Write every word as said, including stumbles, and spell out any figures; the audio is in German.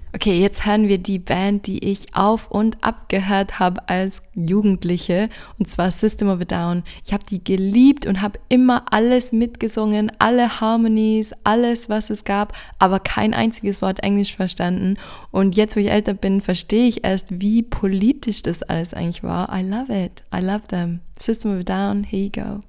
Okay, jetzt hören wir die Band, die ich auf und ab gehört habe als Jugendliche, und zwar System of a Down. Ich habe die geliebt und habe immer alles mitgesungen, alle Harmonies, alles, was es gab, aber kein einziges Wort Englisch verstanden. Und jetzt, wo ich älter bin, verstehe ich erst, wie politisch das alles eigentlich war. I love it. I love them. System of a Down, here you go.